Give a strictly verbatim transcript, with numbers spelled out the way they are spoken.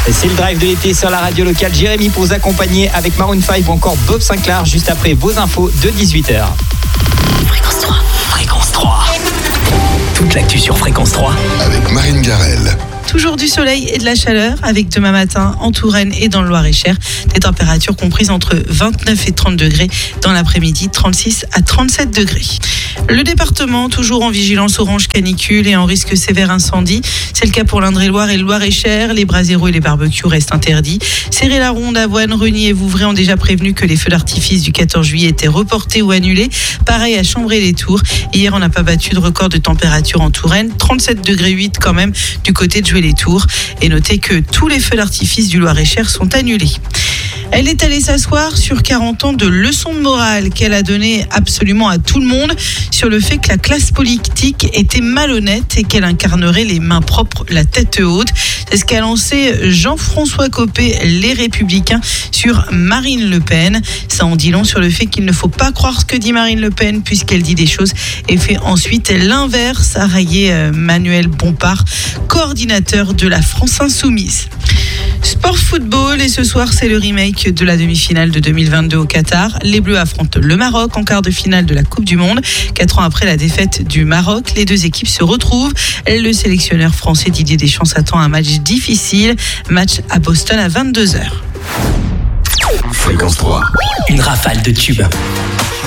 C'est le drive de l'été sur la radio locale. Jérémy pour vous accompagner avec Maroon cinq ou encore Bob Sinclair juste après vos infos de dix-huit heures. Fréquence trois. Fréquence trois. Toute l'actu sur Fréquence trois. Avec Marine Garrel. Toujours du soleil et de la chaleur avec demain matin en Touraine et dans le Loir-et-Cher. Des températures comprises entre vingt-neuf et trente degrés. Dans l'après-midi, trente-six à trente-sept degrés. Le département, toujours en vigilance orange canicule et en risque sévère incendie. C'est le cas pour l'Indre-et-Loire et le Loir-et-Cher. Les braseros et les barbecues restent interdits. Serré-la-Ronde, Avoine, Rugny et Vouvray ont déjà prévenu que les feux d'artifice du quatorze juillet étaient reportés ou annulés. Pareil à Chambray-les-Tours. Hier, on n'a pas battu de record de température en Touraine. trente-sept degrés huit quand même du côté de Joué-les-Tours. Et notez que tous les feux d'artifice du Loir-et-Cher sont annulés. Elle est allée s'asseoir sur quarante ans de leçons de morale qu'elle a donné absolument à tout le monde sur le fait que la classe politique était malhonnête et qu'elle incarnerait les mains propres, la tête haute. C'est ce qu'a lancé Jean-François Copé, les Républicains, sur Marine Le Pen. Ça en dit long sur le fait qu'il ne faut pas croire ce que dit Marine Le Pen puisqu'elle dit des choses et fait ensuite l'inverse, a raillé Manuel Bompard, coordinateur de la France Insoumise. Sport football et ce soir c'est le remake de la demi-finale de deux mille vingt-deux au Qatar. Les Bleus affrontent le Maroc en quart de finale de la Coupe du Monde. Quatre ans après la défaite du Maroc, les deux équipes se retrouvent. Le sélectionneur français Didier Deschamps s'attend à un match difficile. Match à Boston à vingt-deux heures. Fréquence trois. Une rafale de tubes.